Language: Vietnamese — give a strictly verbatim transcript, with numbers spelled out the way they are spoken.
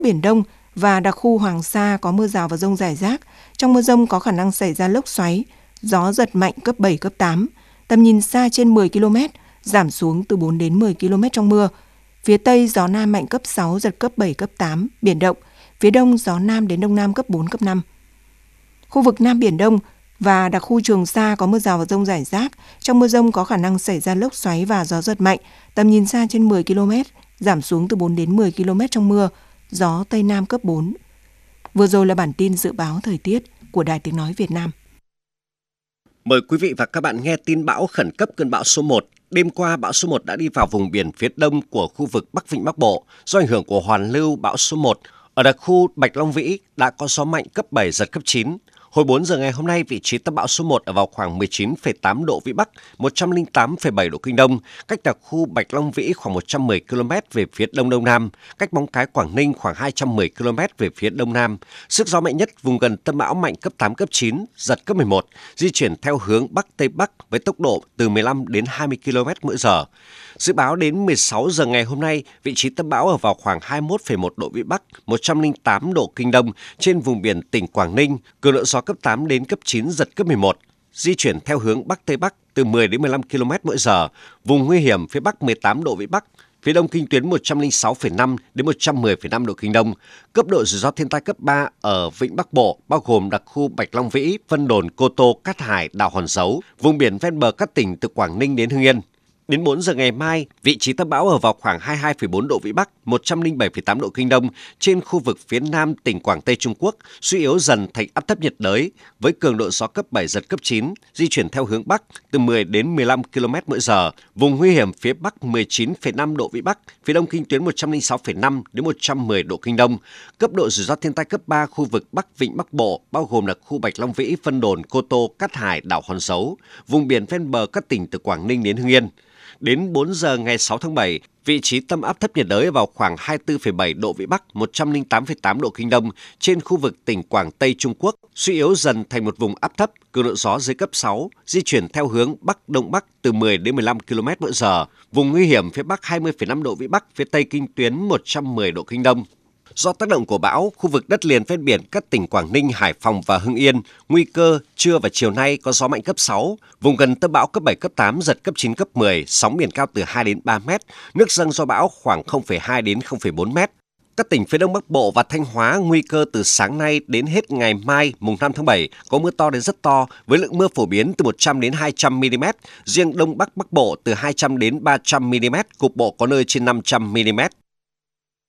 Biển Đông và đặc khu Hoàng Sa có mưa rào và dông rải rác. Trong mưa dông có khả năng xảy ra lốc xoáy, gió giật mạnh cấp bảy, cấp tám. Tầm nhìn xa trên mười ki lô mét, giảm xuống từ bốn đến mười ki lô mét trong mưa. Phía Tây gió Nam mạnh cấp sáu, giật cấp bảy, cấp tám, biển động. Phía Đông gió Nam đến Đông Nam cấp bốn, cấp năm. Khu vực Nam Biển Đông và đặc khu Trường Sa có mưa rào và dông rải rác. Trong mưa dông có khả năng xảy ra lốc xoáy và gió giật mạnh. Tầm nhìn xa trên mười ki lô mét, giảm xuống từ bốn đến mười ki lô mét trong mưa. Gió Tây Nam cấp bốn. Vừa rồi là bản tin dự báo thời tiết của Đài Tiếng Nói Việt Nam. Mời quý vị và các bạn nghe tin bão khẩn cấp cơn bão số một. Đêm qua, bão số một đã đi vào vùng biển phía đông của khu vực Bắc Vịnh Bắc Bộ. Do ảnh hưởng của hoàn lưu bão số một, ở đặc khu Bạch Long Vĩ đã có gió mạnh cấp bảy, giật cấp chín. Hồi bốn giờ ngày hôm nay, vị trí tâm bão số một ở vào khoảng mười chín phẩy tám độ Vĩ Bắc, một trăm lẻ tám phẩy bảy độ Kinh Đông, cách đặc khu Bạch Long Vĩ khoảng một trăm mười ki lô mét về phía đông đông nam, cách Móng Cái, Quảng Ninh khoảng hai trăm mười ki lô mét về phía đông nam. Sức gió mạnh nhất vùng gần tâm bão mạnh cấp tám, cấp chín, giật cấp mười một, di chuyển theo hướng Bắc Tây Bắc với tốc độ từ mười lăm đến hai mươi ki lô mét mỗi giờ. Dự báo đến mười sáu giờ ngày hôm nay, vị trí tâm bão ở vào khoảng hai mươi mốt phẩy một độ Vĩ Bắc, một trăm lẻ tám độ Kinh Đông trên vùng biển tỉnh Quảng Ninh, cường độ gió cấp tám đến cấp chín, giật cấp mười một, di chuyển theo hướng Bắc Tây Bắc từ mười đến mười lăm ki lô mét mỗi giờ, vùng nguy hiểm phía Bắc mười tám độ Vĩ Bắc, phía Đông kinh tuyến một trăm lẻ sáu phẩy năm đến một trăm mười phẩy năm độ Kinh Đông, cấp độ rủi ro thiên tai cấp ba ở Vịnh Bắc Bộ, bao gồm đặc khu Bạch Long Vĩ, Vân Đồn, Cô Tô, Cát Hải, đảo Hòn Dấu, vùng biển ven bờ các tỉnh từ Quảng Ninh đến Hưng Yên. Đến bốn giờ ngày mai, vị trí tâm bão ở vào khoảng hai mươi hai phẩy bốn độ Vĩ Bắc, một trăm lẻ bảy phẩy tám độ Kinh Đông trên khu vực phía nam tỉnh Quảng Tây Trung Quốc, suy yếu dần thành áp thấp nhiệt đới với cường độ gió cấp bảy, giật cấp chín, di chuyển theo hướng Bắc từ mười đến mười lăm ki lô mét mỗi giờ, vùng nguy hiểm phía Bắc mười chín phẩy năm độ Vĩ Bắc, phía Đông kinh tuyến một trăm lẻ sáu phẩy năm đến một trăm mười độ Kinh Đông, cấp độ rủi ro thiên tai cấp ba khu vực Bắc Vịnh Bắc Bộ, bao gồm là khu Bạch Long Vĩ, Vân Đồn, Cô Tô, Cát Hải, đảo Hòn Dấu, vùng biển ven bờ các tỉnh từ Quảng Ninh đến Hưng Yên. Đến bốn giờ ngày sáu tháng bảy, vị trí tâm áp thấp nhiệt đới vào khoảng hai mươi tư phẩy bảy độ Vĩ Bắc, một trăm lẻ tám phẩy tám độ Kinh Đông trên khu vực tỉnh Quảng Tây Trung Quốc, suy yếu dần thành một vùng áp thấp, cường độ gió dưới cấp sáu, di chuyển theo hướng Bắc Đông Bắc từ mười đến mười lăm ki lô mét mỗi giờ, vùng nguy hiểm phía Bắc hai mươi phẩy năm độ Vĩ Bắc, phía Tây kinh tuyến một trăm mười độ Kinh Đông. Do tác động của bão, khu vực đất liền ven biển các tỉnh Quảng Ninh, Hải Phòng và Hưng Yên, nguy cơ trưa và chiều nay có gió mạnh cấp sáu, vùng gần tâm bão cấp bảy, cấp tám, giật cấp chín, cấp mười, sóng biển cao từ hai đến ba mét, nước dâng do bão khoảng không phẩy hai đến không phẩy bốn mét. Các tỉnh phía Đông Bắc Bộ và Thanh Hóa nguy cơ từ sáng nay đến hết ngày mai mùng năm tháng bảy có mưa to đến rất to với lượng mưa phổ biến từ một trăm đến hai trăm mi-li-mét, riêng Đông Bắc Bắc Bộ từ hai trăm đến ba trăm mi-li-mét, cục bộ có nơi trên năm trăm mi-li-mét.